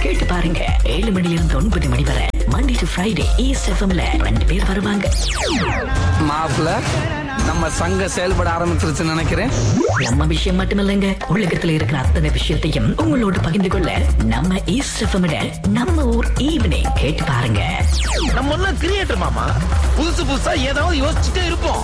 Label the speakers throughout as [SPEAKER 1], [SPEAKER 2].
[SPEAKER 1] கேட்டு பாருங்க. 7 மணிலிருந்து 9 மணி வரை Monday to Friday East FMல 2 பேர் வருவாங்க.
[SPEAKER 2] மாப்ள நம்ம சங்கம் செயல்பட ஆரம்பிச்சிருச்சுன்னு நினைக்கிறேன்.
[SPEAKER 1] நம்ம விஷயம் மட்டுமில்லைங்க, உலகத்துல இருக்கிற அத்தனை விஷயத்தையும் உங்களோட பகிர்ந்து கொள்ள நம்ம ஈஸ்ட் எஃப்எம் நம்ம ஊர் ஈவினிங் கேட்டு பாருங்க.
[SPEAKER 3] நம்ம ஒண்ணு கிரியேட்டர் மாமா, புதுசு புதுசா ஏதாவது யோசிச்சுட்டே இருப்போம்.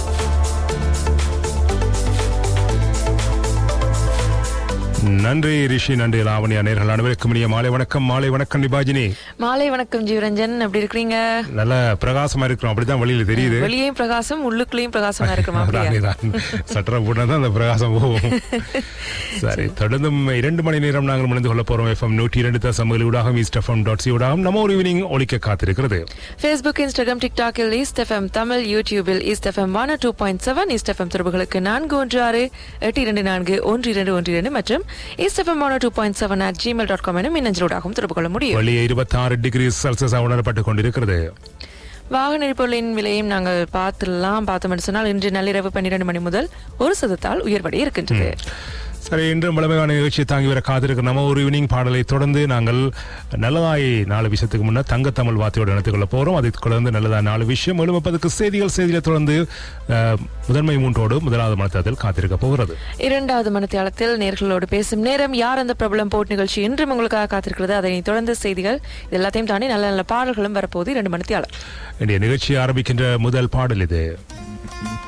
[SPEAKER 4] நன்றி ரிஷி, நன்றி லாவண்யா. நேர்கள் அனைவருக்கும் இனிய மாலை வணக்கம். மாலை வணக்கம் நிபாஜினி.
[SPEAKER 5] மாலை வணக்கம் ஜீவரஞ்சன். எப்படி இருக்கீங்க?
[SPEAKER 4] நல்ல பிரகாசமா இருக்கிறோம், அப்படிதான் வெளியில தெரியுது.
[SPEAKER 5] வெளியும் பிரகாசம், உள்ளுக்குள்ளேயும் பிரகாசமா இருக்குமா?
[SPEAKER 4] சட்டரை போட்டா அந்த பிரகாசம் போகும். சரி, தொடர்ந்தும் 2 மணி நேரம் நாங்கள் முடிந்து கொள்ள போறோம். FM 102.7 ஊடாகவும் ஈஸ்ட் எஃப்எம் .சி ஊடாகவும் நம்ம ஒரு ஈவினிங் ஒலிக்க காத்திருக்கிறது.
[SPEAKER 5] Facebook, Instagram, TikTokல் east FM Tamil, யூடியூபில் ஈஸ்ட் எஃப்எம் 102.7, ஈஸ்ட் எஃப்எம் தொடர்புகளுக்கு 416-822-1212 மற்றும் ஈஸ்ட் எஃப்எம் 102.7 @gmail.com எனும் மின்னஞ்சலோடாகவும் தொடர்பு கொள்ள முடியும்.
[SPEAKER 4] வெளியே 26 டிகிரி செல்சியஸ் உணரப்பட்டுக் கொண்டிருக்கிறது.
[SPEAKER 5] வாகன எரிபொருளின் விலையும் நாங்கள் பார்த்தோம் சொன்னால் இன்று நள்ளிரவு 12 மணி முதல் 1% உயர்வடைய இருக்கின்றது.
[SPEAKER 4] சரி, இன்றும் வளமையான நிகழ்ச்சியை தாங்கி வர காத்திருக்கிற நம்ம ஒரு ஈவினிங் பாடலை தொடர்ந்து நாங்கள் நல்லதாய் 4 விஷயத்துக்கு முன்னர் தங்க தமிழ் வார்த்தையோடு இணைத்துக் கொள்ள போறோம். அதை தொடர்ந்து நல்லதா 4 விஷயம் 7:30 செய்திகளை தொடர்ந்து முதன்மை 3ஓடு முதலாவது மனத்தில் காத்திருக்க போகிறது.
[SPEAKER 5] 2வது மனத்தியாலத்தில் நேர்களோடு பேசும் நேரம். யார் அந்த பிரபலம் போட் நிகழ்ச்சி இன்றும் உங்களுக்காக காத்திருக்கிறது. அதை தொடர்ந்து செய்திகள், இது எல்லாத்தையும் தாண்டி நல்ல நல்ல பாடல்களும் வரப்போது 2 மனத்தியாலம்.
[SPEAKER 4] நிகழ்ச்சி ஆரம்பிக்கின்ற முதல் பாடல் இது.